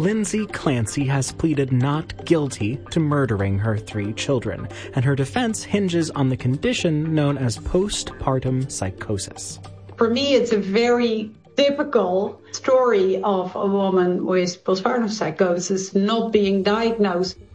Lindsay Clancy has pleaded not guilty to murdering her 3 children, and her defense hinges on the condition known as postpartum psychosis. For me, it's a very typical story of a woman with postpartum psychosis not being diagnosed.